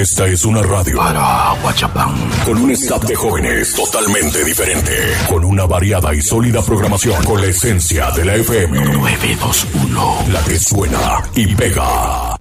Esta es una radio para Guachapán, con un staff de jóvenes totalmente diferente, con una variada y sólida programación, con la esencia de la FM 921, la que suena y pega.